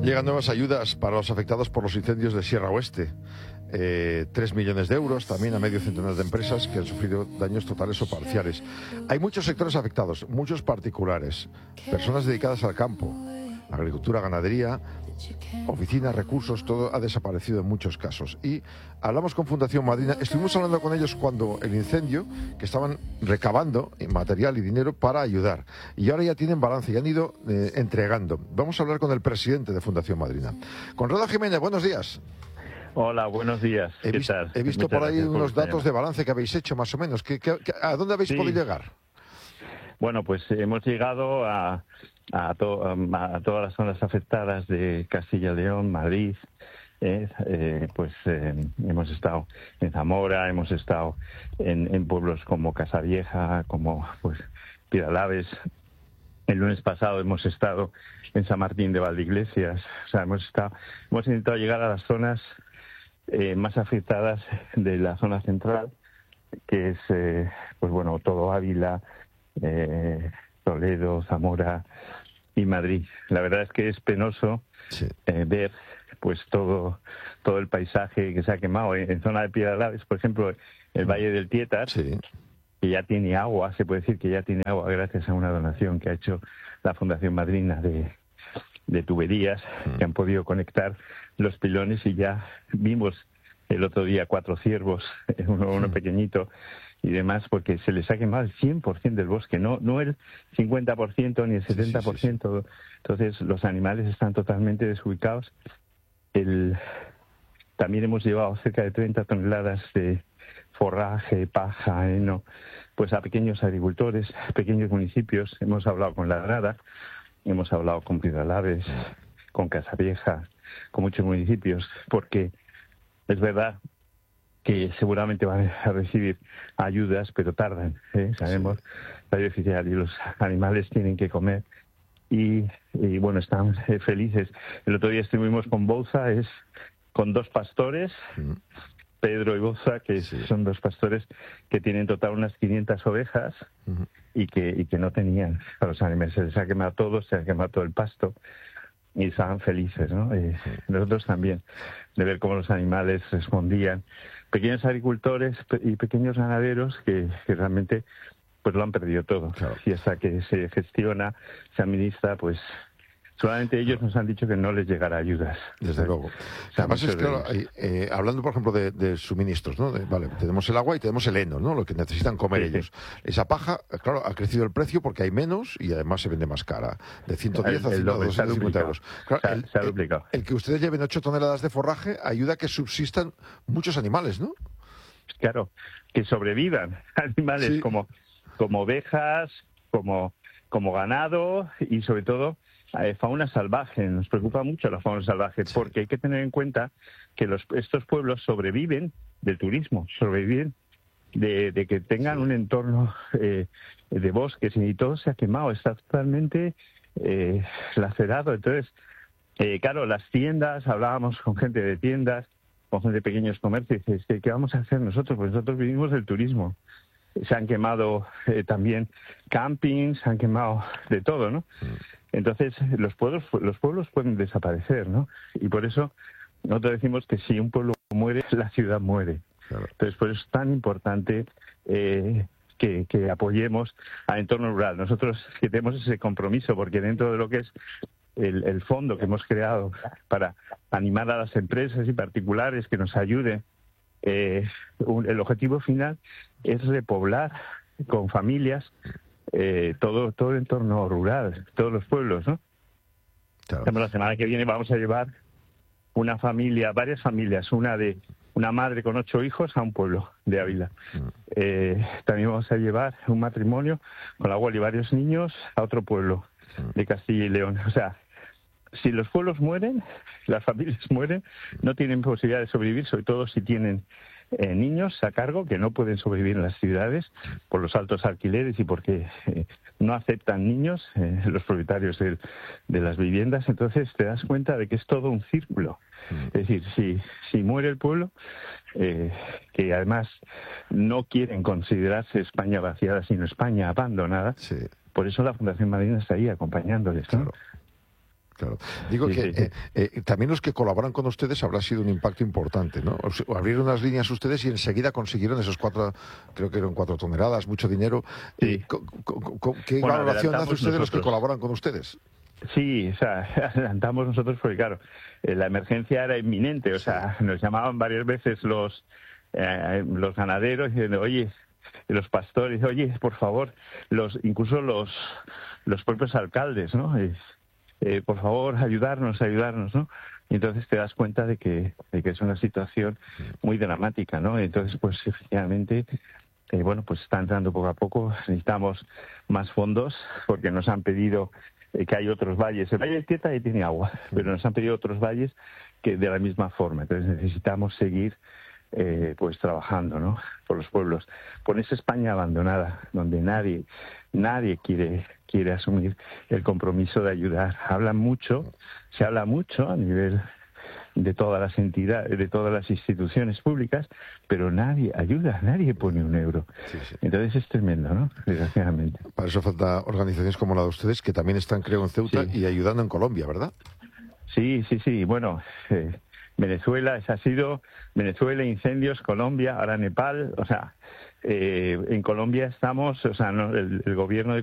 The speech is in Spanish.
Llegan nuevas ayudas para los afectados por los incendios de Sierra Oeste. 3 millones de euros también a medio centenar de empresas que han sufrido daños totales o parciales. Hay muchos sectores afectados, muchos particulares, personas dedicadas al campo, agricultura, ganadería, oficinas, recursos, todo ha desaparecido en muchos casos. Y hablamos con Fundación Madrina, estuvimos hablando con ellos cuando el incendio, que estaban recabando material y dinero para ayudar. Y ahora ya tienen balance y han ido entregando. Vamos a hablar con el presidente de Fundación Madrina. Conrado Jiménez, buenos días. Hola, buenos días. He visto Muchas por ahí unos datos llamar. de balance que habéis hecho más o menos. ¿A dónde habéis podido llegar? Bueno, pues hemos llegado a todas las zonas afectadas de Castilla y León, Madrid. Hemos estado en Zamora, hemos estado en pueblos como Casavieja, como pues Pidalaves. El lunes pasado hemos estado en San Martín de Valdeiglesias. O sea, hemos intentado llegar a las zonas más afectadas de la zona central, que es todo Ávila, Toledo, Zamora y Madrid. La verdad es que es penoso ver pues todo el paisaje que se ha quemado. En zona de Piedralaves, por ejemplo, el Valle del Tietar, que ya tiene agua, se puede decir que ya tiene agua gracias a una donación que ha hecho la Fundación Madrina de tuberías que han podido conectar los pilones, y ya vimos el otro día 4 ciervos, uno pequeñito y demás, porque se les ha quemado el 100% del bosque, no el 50% ni el 70%. Entonces los animales están totalmente desubicados. También hemos llevado cerca de 30 toneladas de forraje, paja, heno, pues a pequeños agricultores, pequeños municipios. Hemos hablado con La Grada, hemos hablado con Piedralaves, con Casavieja, con muchos municipios, porque es verdad que seguramente van a recibir ayudas, pero tardan, sabemos, la vida oficial, y los animales tienen que comer. Y bueno, están felices. El otro día estuvimos con Bouza, con 2 pastores, Pedro y Bouza, que son 2 pastores que tienen en total unas 500 ovejas y que no tenían a los animales. Se les ha quemado todo, se ha quemado todo el pasto y estaban felices, ¿no? Nosotros también, de ver cómo los animales respondían. Pequeños agricultores y pequeños ganaderos que realmente pues lo han perdido todo. Claro. Y hasta que se gestiona, se administra, pues solamente ellos nos han dicho que no les llegará ayudas. Desde luego. Además es claro, hablando por ejemplo de suministros, ¿no? Tenemos el agua y tenemos el heno, ¿no? Lo que necesitan comer ellos. Esa paja, claro, ha crecido el precio porque hay menos y además se vende más cara, de 110 a 250 euros. Claro, se ha duplicado. El que ustedes lleven 8 toneladas de forraje ayuda a que subsistan muchos animales, ¿no? Claro, que sobrevivan animales como ovejas, como ganado, y sobre todo fauna salvaje. Nos preocupa mucho la fauna salvaje, porque hay que tener en cuenta que estos pueblos sobreviven del turismo, sobreviven de que tengan un entorno de bosques, y todo se ha quemado, está totalmente lacerado. Entonces, claro, las tiendas, hablábamos con gente de tiendas, con gente de pequeños comercios, y dices, ¿qué vamos a hacer nosotros? Pues nosotros vivimos del turismo. Se han quemado también campings, se han quemado de todo, ¿no? Entonces los pueblos pueden desaparecer, ¿no? Y por eso nosotros decimos que si un pueblo muere, la ciudad muere. Claro. Entonces por eso es tan importante que apoyemos al entorno rural. Nosotros que tenemos ese compromiso, porque dentro de lo que es el fondo que hemos creado para animar a las empresas y particulares que nos ayuden, el objetivo final es repoblar con familias todo el entorno rural, todos los pueblos, ¿no? Claro. La semana que viene vamos a llevar varias familias, una madre con 8 hijos a un pueblo de Ávila. También vamos a llevar un matrimonio con la abuela y varios niños a otro pueblo de Castilla y León. O sea, si los pueblos mueren, las familias mueren, no tienen posibilidad de sobrevivir, sobre todo si tienen niños a cargo que no pueden sobrevivir en las ciudades por los altos alquileres y porque no aceptan niños los propietarios de las viviendas. Entonces te das cuenta de que es todo un círculo. Es decir, si muere el pueblo, que además no quieren considerarse España vaciada, sino España abandonada, por eso la Fundación Madrina está ahí acompañándoles, ¿no? Claro. Claro. Digo que también los que colaboran con ustedes habrá sido un impacto importante, ¿no? Abrieron unas líneas ustedes y enseguida consiguieron esos 4, creo que eran 4 toneladas, mucho dinero. Sí. ¿Qué valoración hace usted de los que colaboran con ustedes? Sí, o sea, adelantamos nosotros porque, claro, la emergencia era inminente. O sea, nos llamaban varias veces los ganaderos diciendo, oye, los pastores, oye, por favor, incluso los propios alcaldes, ¿no? Por favor, ayudarnos, ¿no? Y entonces te das cuenta de que es una situación muy dramática, ¿no? Entonces, pues efectivamente, bueno, pues está entrando poco a poco. Necesitamos más fondos porque nos han pedido que hay otros valles. El Valle del Tieta ya tiene agua, pero nos han pedido otros valles que de la misma forma. Entonces necesitamos seguir pues trabajando, ¿no? Por los pueblos, por esa España abandonada, donde nadie quiere asumir el compromiso de ayudar. Se habla mucho a nivel de todas las entidades, de todas las instituciones públicas, pero nadie ayuda, nadie pone un euro. Sí. Entonces es tremendo, ¿no? Desgraciadamente. Para eso falta organizaciones como la de ustedes, que también están, creo, en Ceuta y ayudando en Colombia, ¿verdad? Sí. Bueno, Venezuela, Venezuela, incendios, Colombia, ahora Nepal, o sea, en Colombia estamos, o sea, el gobierno de